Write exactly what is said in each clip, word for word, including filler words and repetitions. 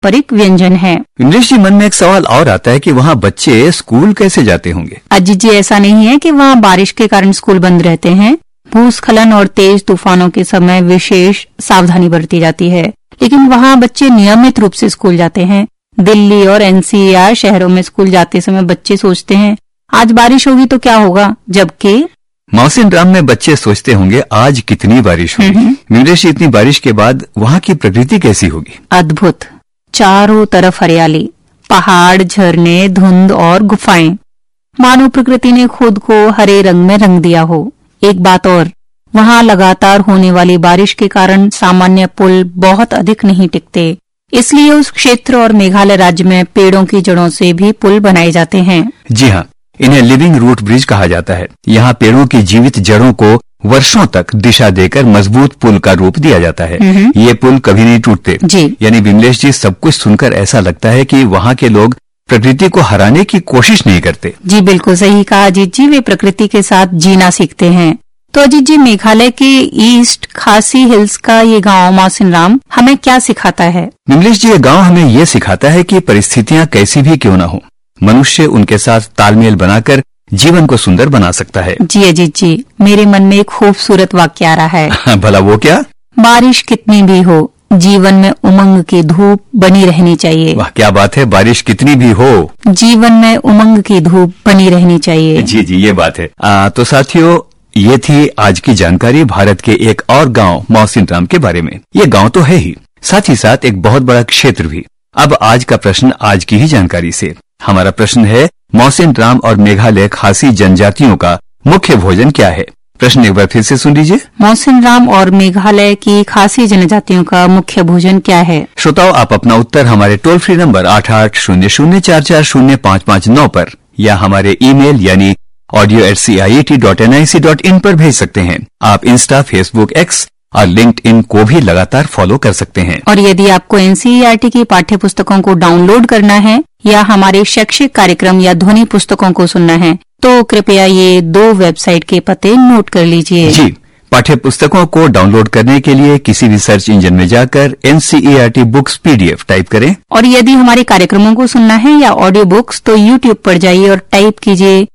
पारंपरिक व्यंजन है। विमलेश जी, मन में एक सवाल और आता है कि वहाँ बच्चे स्कूल कैसे जाते होंगे? अजीत जी, ऐसा नहीं है कि वहाँ बारिश के कारण स्कूल बंद रहते हैं। भूस्खलन और तेज तूफानों के समय विशेष सावधानी बरती जाती है, लेकिन वहाँ बच्चे नियमित रूप से स्कूल जाते हैं। दिल्ली और एनसीआर शहरों में स्कूल जाते समय बच्चे सोचते हैं आज बारिश होगी तो क्या होगा, जबकि मौसिन राम में बच्चे सोचते होंगे आज कितनी बारिश होगी। विमलेश जी, इतनी बारिश के बाद वहाँ की प्रकृति कैसी होगी? अद्भुत, चारों तरफ हरियाली, पहाड़, झरने, धुंध और गुफाएं, मानो प्रकृति ने खुद को हरे रंग में रंग दिया हो। एक बात और, वहाँ लगातार होने वाली बारिश के कारण सामान्य पुल बहुत अधिक नहीं टिकते, इसलिए उस क्षेत्र और मेघालय राज्य में पेड़ों की जड़ों से भी पुल बनाए जाते हैं। जी हाँ, इन्हें लिविंग रूट ब्रिज कहा जाता है। यहाँ पेड़ों की जीवित जड़ों को वर्षों तक दिशा देकर मजबूत पुल का रूप दिया जाता है। ये पुल कभी नहीं टूटते। यानी विमलेश जी, सब कुछ सुनकर ऐसा लगता है कि वहाँ के लोग प्रकृति को हराने की कोशिश नहीं करते। जी बिल्कुल सही कहा अजीत जी, वे प्रकृति के साथ जीना सीखते हैं। तो अजीत जी, मेघालय के ईस्ट खासी हिल्स का ये गांव मौसिन राम हमें क्या सिखाता है? विमलेश जी, ये गांव हमें ये सिखाता है कि परिस्थितियां कैसी भी क्यों न हो, मनुष्य उनके साथ तालमेल बनाकर जीवन को सुंदर बना सकता है। जी अजीत जी, मेरे मन में एक खूबसूरत वाक्य आ रहा है। भला वो क्या? बारिश कितनी भी हो, जीवन में उमंग की धूप बनी रहनी चाहिए। वाह, क्या बात है, बारिश कितनी भी हो, जीवन में उमंग की धूप बनी रहनी चाहिए। जी जी, ये बात है। आ, तो साथियों, ये थी आज की जानकारी भारत के एक और गांव मौसिन राम के बारे में। ये गांव तो है ही, साथ ही साथ एक बहुत बड़ा क्षेत्र भी। अब आज का प्रश्न आज की ही जानकारी से। हमारा प्रश्न है, मौसिन राम और मेघालय खासी जनजातियों का मुख्य भोजन क्या है? प्रश्न एक बार फिर से सुन लीजिए। मौसिन राम और मेघालय की खासी जनजातियों का मुख्य भोजन क्या है? श्रोताओ, आप अपना उत्तर हमारे टोल फ्री नंबर आठ आठ शून्य शून्य चार चार शून्य पाँच पाँच नौ पर या हमारे ईमेल यानी audio eight C I E T dot N I C dot in पर भेज सकते हैं। आप इंस्टा, फेसबुक, एक्स और लिंक्डइन को भी लगातार फॉलो कर सकते हैं। और यदि आपको एनसीईआरटी की पाठ्य पुस्तकों को डाउनलोड करना है या हमारे शैक्षिक कार्यक्रम या ध्वनि पुस्तकों को सुनना है तो कृपया ये दो वेबसाइट के पते नोट कर लीजिए। जी, पाठ्य पुस्तकों को डाउनलोड करने के लिए किसी भी सर्च इंजन में जाकर एनसीईआरटी बुक्स पीडीएफ टाइप करें। और यदि हमारे कार्यक्रमों को सुनना है या ऑडियो बुक्स तो यूट्यूब पर जाइए और टाइप कीजिए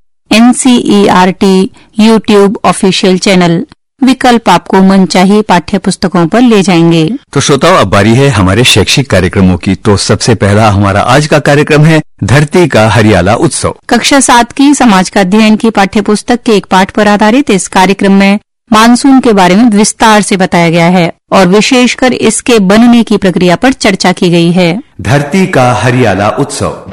एनसीईआरटी यूट्यूब ऑफिशियल चैनल। विकल्प आपको मनचाही पाठ्य पुस्तकों पर ले जाएंगे। तो श्रोताओं, अब बारी है हमारे शैक्षिक कार्यक्रमों की। तो सबसे पहला हमारा आज का कार्यक्रम है धरती का हरियाला उत्सव। कक्षा सात की समाज का अध्ययन की पाठ्य पुस्तक के एक पाठ पर आधारित इस कार्यक्रम में मानसून के बारे में विस्तार से बताया गया है और विशेषकर इसके बनने की प्रक्रिया पर चर्चा की गई है। धरती का हरियाला उत्सव।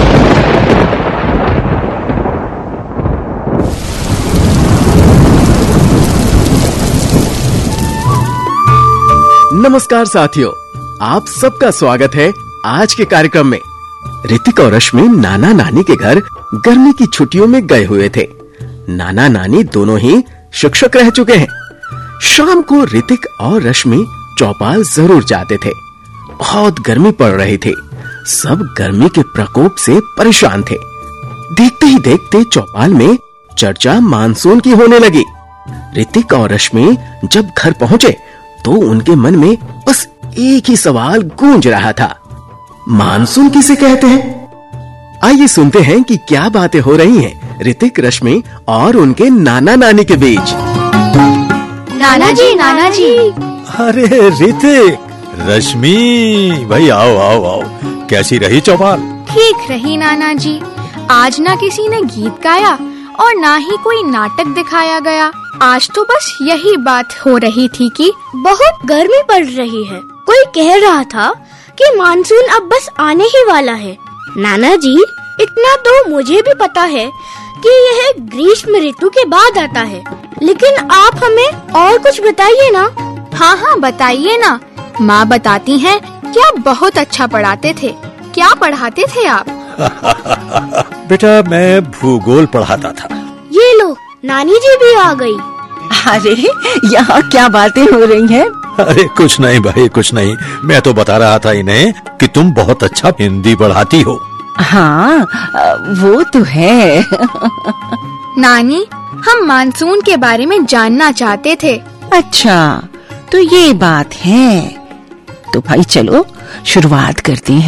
नमस्कार साथियों, आप सबका स्वागत है आज के कार्यक्रम में। ऋतिक और रश्मि नाना नानी के घर गर्मी की छुट्टियों में गए हुए थे। नाना नानी दोनों ही शिक्षक रह चुके हैं। शाम को ऋतिक और रश्मि चौपाल जरूर जाते थे। बहुत गर्मी पड़ रही थी, सब गर्मी के प्रकोप से परेशान थे। देखते ही देखते चौपाल में चर्चा मानसून की होने लगी। ऋतिक और रश्मि जब घर पहुंचे तो उनके मन में बस एक ही सवाल गूंज रहा था, मानसून किसे कहते हैं? आइए सुनते हैं कि क्या बातें हो रही हैं ऋतिक, रश्मि और उनके नाना नानी के बीच। नाना जी, नाना जी। अरे ऋतिक, रश्मि, भाई आओ आओ आओ, कैसी रही चौपाल? ठीक रही नाना जी। आज ना किसी ने गीत गाया और ना ही कोई नाटक दिखाया गया। आज तो बस यही बात हो रही थी कि बहुत गर्मी पड़ रही है। कोई कह रहा था कि मानसून अब बस आने ही वाला है। नाना जी, इतना तो मुझे भी पता है कि यह ग्रीष्म ऋतु के बाद आता है, लेकिन आप हमें और कुछ बताइए ना। हाँ हाँ बताइए ना, माँ बताती हैं कि आप बहुत अच्छा पढ़ाते थे। क्या पढ़ाते थे आप? बेटा, मैं भूगोल पढ़ाता था। ये लो, नानी जी भी आ गई। अरे, यहाँ क्या बातें हो रही हैं? अरे कुछ नहीं भाई, कुछ नहीं। मैं तो बता रहा था इन्हें कि तुम बहुत अच्छा हिंदी पढ़ाती हो। हाँ, वो तो है। नानी, हम मानसून के बारे में जानना चाहते थे। अच्छा, तो ये बात है। तो भाई चलो शुरुआत करते हैं।